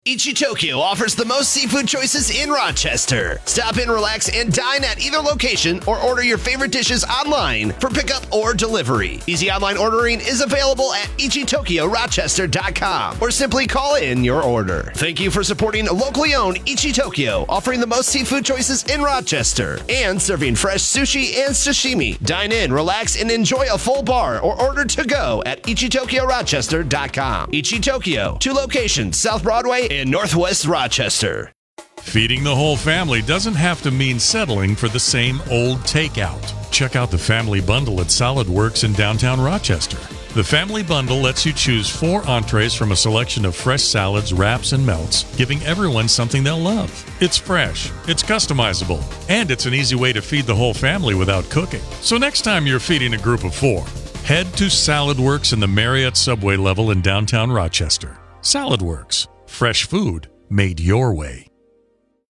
Ichitokyo offers the most seafood choices in Rochester. Stop in, relax, and dine at either location or order your favorite dishes online for pickup or delivery. Easy online ordering is available at ichitokyorochester.com or simply call in your order. Thank you for supporting locally owned Ichitokyo, offering the most seafood choices in Rochester and serving fresh sushi and sashimi. Dine in, relax, and enjoy a full bar or order to go at ichitokyorochester.com. Ichitokyo, 2 locations, South Broadway and Northwest Rochester. Feeding the whole family doesn't have to mean settling for the same old takeout. Check out the Family Bundle at SolidWorks in downtown Rochester. The Family Bundle lets you choose 4 entrees from a selection of fresh salads, wraps, and melts, giving everyone something they'll love. It's fresh, it's customizable, and it's an easy way to feed the whole family without cooking. So next time you're feeding a group of 4, head to SolidWorks in the Marriott Subway level in downtown Rochester. SolidWorks. Fresh food made your way.